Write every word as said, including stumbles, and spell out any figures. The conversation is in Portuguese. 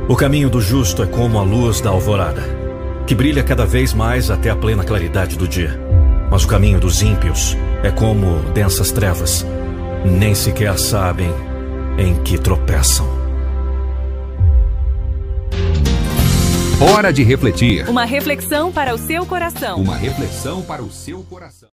O caminho do justo é como a luz da alvorada, que brilha cada vez mais até a plena claridade do dia. Mas o caminho dos ímpios é como densas trevas, nem sequer sabem em que tropeçam. Hora de refletir. Uma reflexão para o seu coração. Uma reflexão para o seu coração.